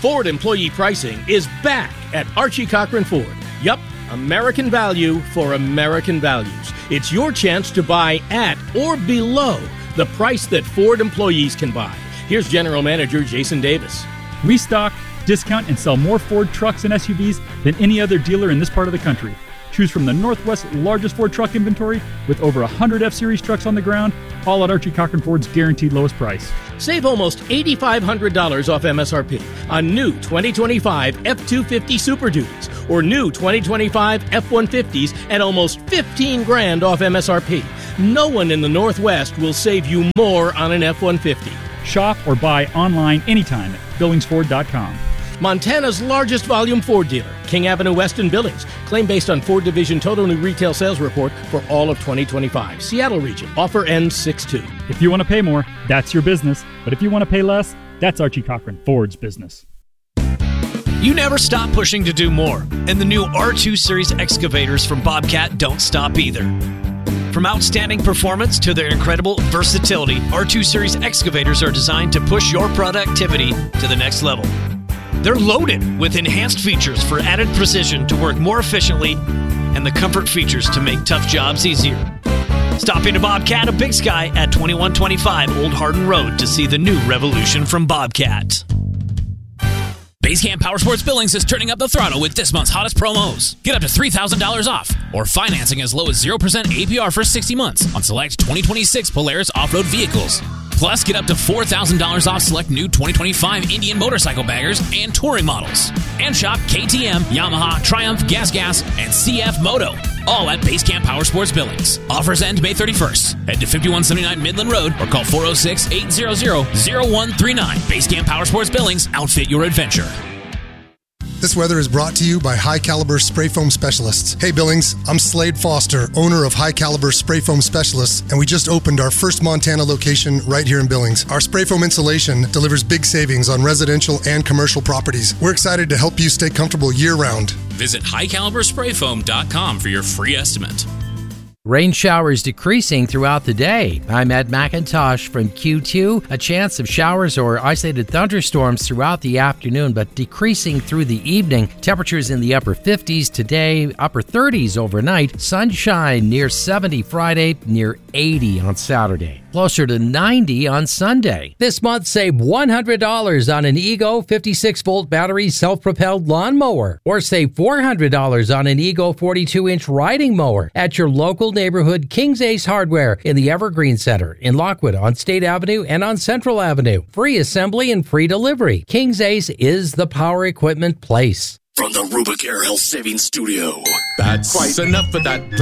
Ford employee pricing is back at Archie Cochran Ford. Yup, American value for American values. It's your chance to buy at or below the price that Ford employees can buy. Here's General Manager Jason Davis. We stock, discount, and sell more Ford trucks and SUVs than any other dealer in this part of the country. Choose from the Northwest's largest Ford truck inventory with over 100 F-Series trucks on the ground, all at Archie Cochran Ford's guaranteed lowest price. Save almost $8,500 off MSRP on new 2025 F-250 Super Duties or new 2025 F-150s at almost $15,000 off MSRP. No one in the Northwest will save you more on an F-150. Shop or buy online anytime at BillingsFord.com. Montana's largest volume Ford dealer, King Avenue West in Billings. Claim based on Ford Division Total New Retail Sales Report for all of 2025. Seattle region. Offer ends 6/2. If you want to pay more, that's your business. But if you want to pay less, that's Archie Cochran Ford's business. You never stop pushing to do more, and the new R2 Series excavators from Bobcat don't stop either. From outstanding performance to their incredible versatility, R2 Series excavators are designed to push your productivity to the next level. They're loaded with enhanced features for added precision to work more efficiently and the comfort features to make tough jobs easier. Stop into Bobcat of Big Sky at 2125 Old Hardin Road to see the new revolution from Bobcat. Basecamp Powersports Billings is turning up the throttle with this month's hottest promos. Get up to $3,000 off or financing as low as 0% APR for 60 months on select 2026 Polaris off-road vehicles. Plus, get up to $4,000 off select new 2025 Indian motorcycle baggers and touring models. And shop KTM, Yamaha, Triumph, Gas, and CF Moto. All at Basecamp Powersports Billings. Offers end May 31st. Head to 5179 Midland Road or call 406-800-0139. Basecamp Powersports Billings. Outfit your adventure. This weather is brought to you by High Caliber Spray Foam Specialists. Hey Billings, I'm Slade Foster, owner of High Caliber Spray Foam Specialists, and we just opened our first Montana location right here in Billings. Our spray foam insulation delivers big savings on residential and commercial properties. We're excited to help you stay comfortable year-round. Visit highcalibersprayfoam.com for your free estimate. Rain showers decreasing throughout the day. I'm Ed McIntosh from Q2. A chance of showers or isolated thunderstorms throughout the afternoon, but decreasing through the evening. Temperatures in the upper 50s today, upper 30s overnight. Sunshine near 70 Friday, near 80 on Saturday. Closer to 90 on Sunday. This month, save $100 on an Ego 56-volt battery self-propelled lawnmower. Or save $400 on an Ego 42-inch riding mower at your local neighborhood King's Ace Hardware in the Evergreen Center in Lockwood on State Avenue and on Central Avenue. Free assembly and free delivery. King's Ace is the power equipment place. From the Rubik Air Health Savings Studio. That's enough of that.